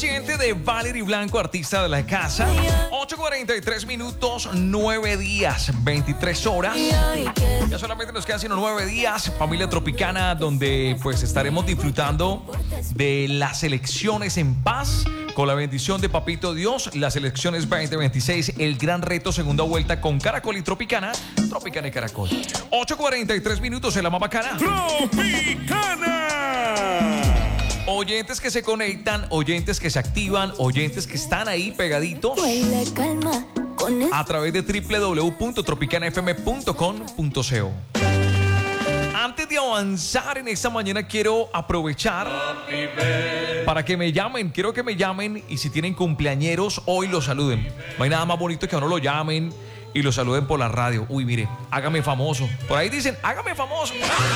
De Valerie Blanco, artista de la casa. 8:43 minutos, 9 días, 23 horas. Ya solamente nos quedan sino 9 días. Familia Tropicana, donde pues estaremos disfrutando de las elecciones en paz. Con la bendición de Papito Dios, las elecciones 2026, el gran reto, segunda vuelta con Caracol y Tropicana. Tropicana y Caracol. 8:43 minutos en la más bacana. ¡Tropicana! Oyentes que se conectan, oyentes que se activan, oyentes que están ahí pegaditos a través de www.tropicanafm.com.co. Antes de avanzar en esta mañana, quiero aprovechar para que me llamen. Quiero que me llamen y si tienen cumpleañeros, hoy los saluden. No hay nada más bonito que a uno lo llamen y lo saluden por la radio. Uy, mire, hágame famoso. Por ahí dicen, hágame famoso.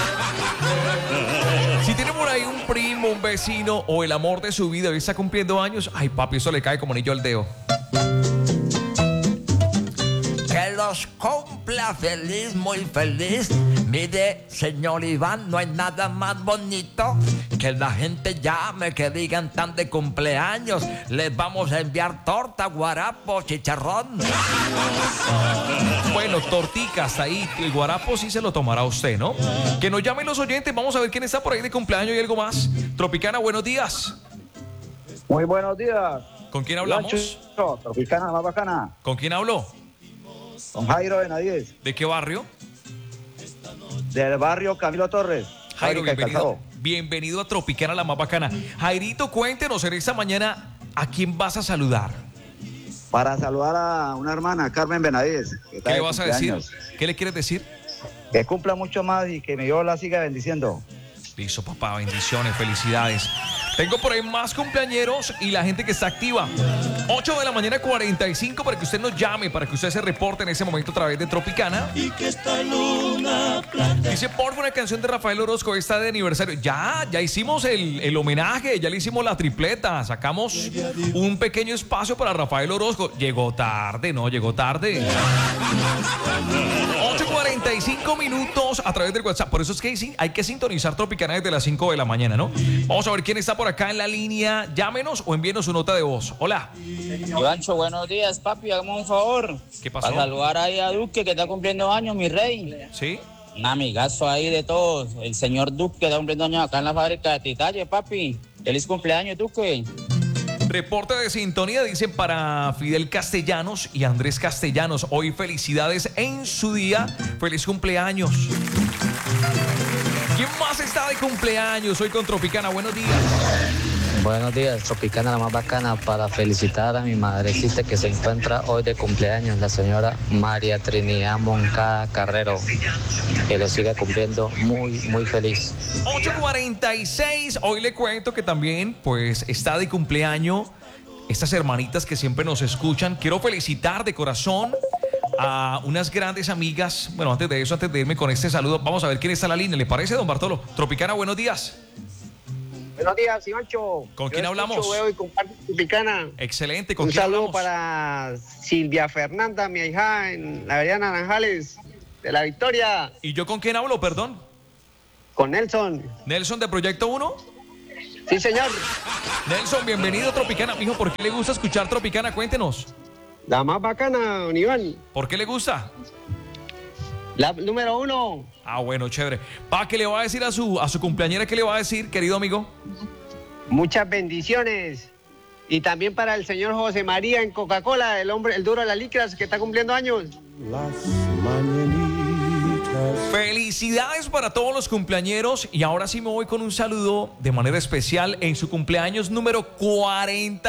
Si tiene por ahí un primo, un vecino o el amor de su vida y está cumpliendo años, ay papi, eso le cae como anillo al dedo. Que los cumpla feliz, muy feliz. Mire, señor Iván, no hay nada más bonito que la gente llame, que digan tan de cumpleaños. Les vamos a enviar torta, guarapo, chicharrón. Bueno, tortica hasta ahí. El guarapo sí se lo tomará usted, ¿no? Que nos llamen los oyentes. Vamos a ver quién está por ahí de cumpleaños y algo más. Tropicana, buenos días. Muy buenos días. ¿Con quién hablamos? Tropicana, más bacana. ¿Con quién habló? Con Jairo Benavides, ¿De qué barrio? del barrio Camilo Torres. Jairo, Fábrica de bienvenido. calzado. Bienvenido a Tropicana, la más bacana. Jairito, cuéntenos en esta mañana a quién vas a saludar. Para saludar a una hermana, Carmen Benavides. Que está ¿Qué le de vas a decir? cumpleaños. ¿Qué le quieres decir? Que cumpla mucho más y que mi Dios la siga bendiciendo. Listo, papá, bendiciones, felicidades. Tengo por ahí más cumpleañeros y la gente que está activa. 8 de la mañana 45 para que usted nos llame, para que usted se reporte en ese momento a través de Tropicana. Y que esta luna plata. Dice, porfa, una canción de Rafael Orozco, está de aniversario. Ya hicimos el homenaje, ya le hicimos la tripleta. Sacamos un pequeño espacio para Rafael Orozco. Llegó tarde, ¿no? Llegó tarde. 8:45 minutos a través del WhatsApp. Por eso es que hay que sintonizar Tropicana desde las 5 de la mañana, ¿no? Vamos a ver quién está por acá en la línea. Llámenos o envíenos su nota de voz. Hola. Ivancho, buenos días, papi, hagamos un favor. ¿Qué pasó? Para saludar ahí a Duque, que está cumpliendo años, mi rey. ¿Sí? Un amigazo ahí de todos. El señor Duque, que está cumpliendo años acá en la fábrica de Titalle, papi. Feliz cumpleaños, Duque. Reporte de sintonía, dicen para Fidel Castellanos y Andrés Castellanos. Hoy felicidades en su día. Feliz cumpleaños. ¿Quién más está de cumpleaños hoy con Tropicana? Buenos días. Buenos días, Tropicana, la más bacana, para felicitar a mi madrecita que se encuentra hoy de cumpleaños, la señora María Trinidad Moncada Carrero, que lo siga cumpliendo muy, muy feliz. 8:46, hoy le cuento que también pues está de cumpleaños estas hermanitas que siempre nos escuchan. Quiero felicitar de corazón a unas grandes amigas. Bueno, antes de eso, antes de irme con este saludo, vamos a ver quién está en la línea. ¿Le parece, don Bartolo? Tropicana, buenos días. Buenos días, Ivancho. ¿Con quién hablamos? Veo y comparto Tropicana. Excelente, ¿con Un quién saludo hablamos? para Silvia Fernanda, mi hija, en la avenida Naranjales de la Victoria. ¿Y yo con quién hablo, perdón? Con Nelson. ¿Nelson de Proyecto 1? Sí, señor. Nelson, bienvenido a Tropicana. Mijo, ¿por qué le gusta escuchar Tropicana? Cuéntenos. La más bacana, don Iván. ¿Por qué le gusta? La número 1. Ah, bueno, chévere. Pa, ¿qué le va a decir a su cumpleañera? ¿Qué le va a decir, querido amigo? Muchas bendiciones. Y también para el señor José María en Coca-Cola, el hombre, el duro de las licras, que está cumpliendo años. Las mañanitas. Felicidades para todos los cumpleañeros. Y ahora sí me voy con un saludo de manera especial en su cumpleaños número 40.